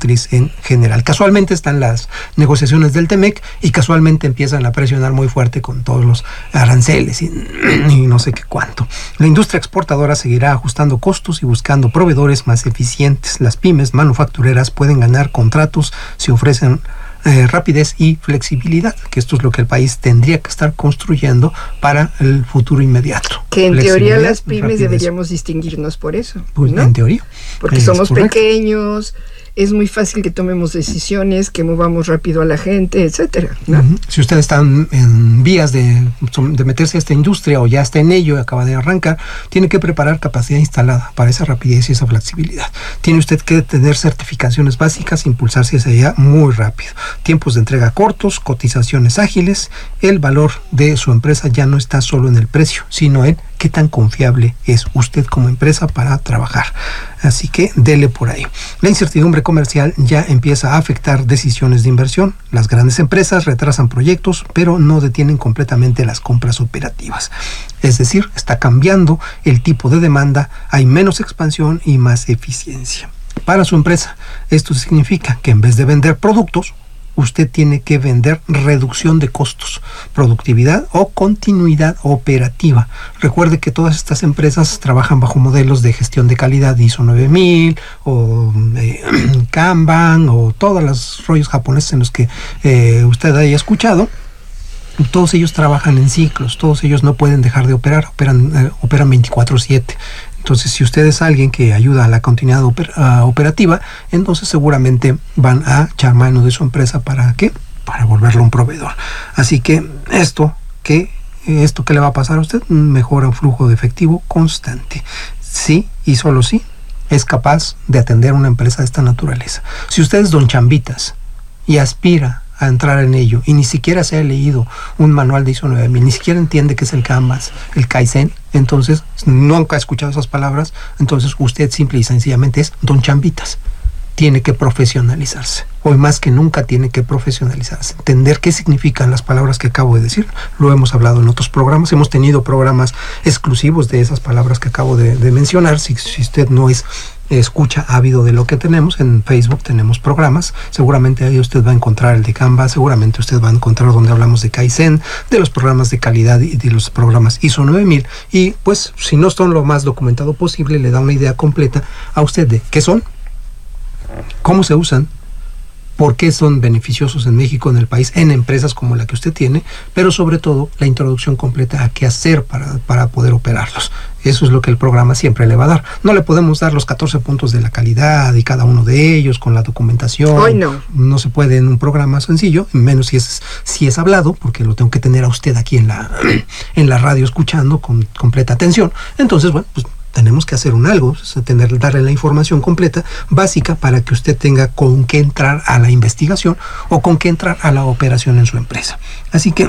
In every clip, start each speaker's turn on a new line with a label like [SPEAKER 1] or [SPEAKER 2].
[SPEAKER 1] automotriz en general. Casualmente están las negociaciones del TEMEC y casualmente empiezan a presionar muy fuerte con todos los aranceles y no sé qué cuánto. La industria exportadora seguirá ajustando costos y buscando proveedores más eficientes. Las pymes manufactureras pueden ganar contratos si ofrecen rapidez y flexibilidad, que esto es lo que el país tendría que estar construyendo para el futuro inmediato.
[SPEAKER 2] Que en teoría las pymes deberíamos distinguirnos por eso,
[SPEAKER 1] pues, ¿no? En teoría.
[SPEAKER 2] Porque somos pequeños, es muy fácil que tomemos decisiones, que movamos rápido a la gente, etcétera, ¿no?
[SPEAKER 1] Si ustedes están en vías de meterse a esta industria o ya está en ello, acaba de arrancar, tiene que preparar capacidad instalada para esa rapidez y esa flexibilidad. Tiene usted que tener certificaciones básicas, impulsarse hacia allá muy rápido. Tiempos de entrega cortos, cotizaciones ágiles. El valor de su empresa ya no está solo en el precio, sino en qué tan confiable es usted como empresa para trabajar. Así que dele por ahí. La incertidumbre comercial ya empieza a afectar decisiones de inversión. Las grandes empresas retrasan proyectos, pero no detienen completamente las compras operativas. Es decir, está cambiando el tipo de demanda, hay menos expansión y más eficiencia. Para su empresa, esto significa que en vez de vender productos, usted tiene que vender reducción de costos, productividad o continuidad operativa. Recuerde que todas estas empresas trabajan bajo modelos de gestión de calidad ISO 9000 o Kanban o todos los rollos japoneses en los que usted haya escuchado. Todos ellos trabajan en ciclos, todos ellos no pueden dejar de operar, operan 24/7. Entonces, si usted es alguien que ayuda a la continuidad operativa, entonces seguramente van a echar mano de su empresa. ¿Para qué? Para volverlo un proveedor. Así que esto que le va a pasar a usted, mejora un flujo de efectivo constante. Sí, y solo sí, es capaz de atender una empresa de esta naturaleza. Si usted es don Chambitas y aspira a entrar en ello y ni siquiera se ha leído un manual de ISO 9000, ni siquiera entiende qué es el Kanban, el Kaizen, entonces nunca ha escuchado esas palabras, entonces usted simple y sencillamente es don Chambitas. Tiene que profesionalizarse. Hoy más que nunca tiene que profesionalizarse. Entender qué significan las palabras que acabo de decir. Lo hemos hablado en otros programas. Hemos tenido programas exclusivos de esas palabras que acabo de mencionar. Si usted no escucha ávido de lo que tenemos, en Facebook tenemos programas. Seguramente ahí usted va a encontrar el de Canva. Seguramente usted va a encontrar donde hablamos de Kaizen, de los programas de calidad y de los programas ISO 9000. Y pues, si no son lo más documentado posible, le da una idea completa a usted de qué son, cómo se usan, por qué son beneficiosos en México, en el país, en empresas como la que usted tiene, pero sobre todo la introducción completa a qué hacer para poder operarlos. Eso es lo que el programa siempre le va a dar. No le podemos dar los 14 puntos de la calidad y cada uno de ellos con la documentación.
[SPEAKER 2] Hoy no.
[SPEAKER 1] No se puede en un programa sencillo, menos si es hablado, porque lo tengo que tener a usted aquí en la radio escuchando con completa atención. Entonces, bueno, pues tenemos que hacer algo, darle la información completa, básica, para que usted tenga con qué entrar a la investigación o con qué entrar a la operación en su empresa. Así que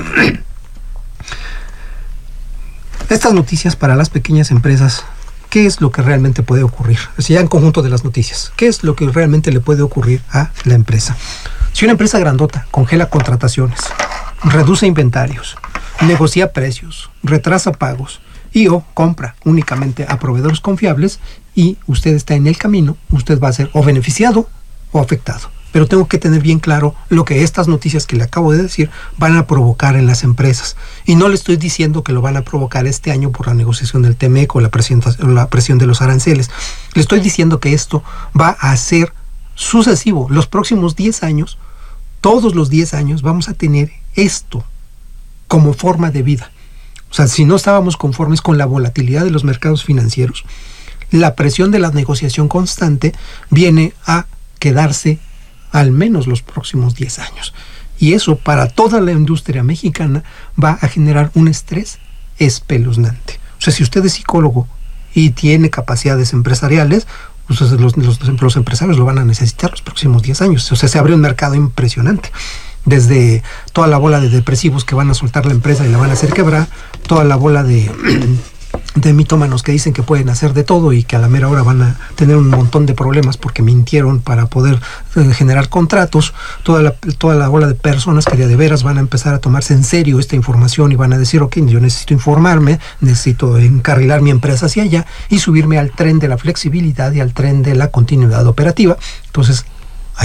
[SPEAKER 1] estas noticias para las pequeñas empresas, ¿qué es lo que realmente puede ocurrir? Si ya en conjunto de las noticias, ¿qué es lo que realmente le puede ocurrir a la empresa? Si una empresa grandota congela contrataciones, reduce inventarios, negocia precios, retrasa pagos, y o compra únicamente a proveedores confiables y usted está en el camino, usted va a ser o beneficiado o afectado. Pero tengo que tener bien claro lo que estas noticias que le acabo de decir van a provocar en las empresas. Y no le estoy diciendo que lo van a provocar este año por la negociación del TEMEC o la presión de los aranceles. Le estoy diciendo que esto va a ser sucesivo. Los próximos 10 años, todos los 10 años, vamos a tener esto como forma de vida. O sea, si no estábamos conformes con la volatilidad de los mercados financieros, la presión de la negociación constante viene a quedarse al menos los próximos 10 años. Y eso para toda la industria mexicana va a generar un estrés espeluznante. O sea, si usted es psicólogo y tiene capacidades empresariales, pues los empresarios lo van a necesitar los próximos 10 años. O sea, se abre un mercado impresionante. Desde toda la bola de depresivos que van a soltar la empresa y la van a hacer quebrar, toda la bola de mitómanos que dicen que pueden hacer de todo y que a la mera hora van a tener un montón de problemas porque mintieron para poder generar contratos, toda la bola de personas que de veras van a empezar a tomarse en serio esta información y van a decir, ok, yo necesito informarme, necesito encarrilar mi empresa hacia allá y subirme al tren de la flexibilidad y al tren de la continuidad operativa. Entonces,